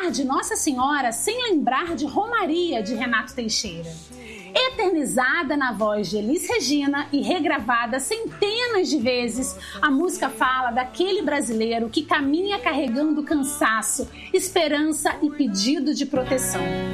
falar de Nossa Senhora sem lembrar de Romaria, de Renato Teixeira. Eternizada na voz de Elis Regina e regravada centenas de vezes, a música fala daquele brasileiro que caminha carregando cansaço, esperança e pedido de proteção.